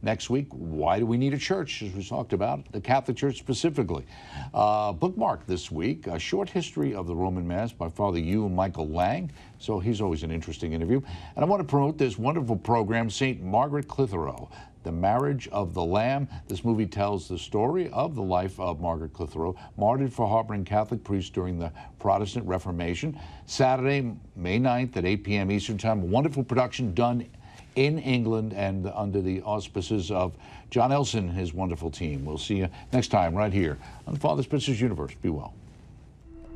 Next week, why do we need a church, as we talked about, the Catholic Church specifically. Bookmark this week, A Short History of the Roman Mass by Father Hugh Michael Lang. So he's always an interesting interview. And I want to promote this wonderful program, St. Margaret Clitheroe, The Marriage of the Lamb. This movie tells the story of the life of Margaret Clitheroe, martyred for harboring Catholic priests during the Protestant Reformation. Saturday, May 9th at 8 p.m. Eastern Time. A wonderful production done in England and under the auspices of John Elson and his wonderful team. We'll see you next time right here on Father Spitzer's Universe. Be well.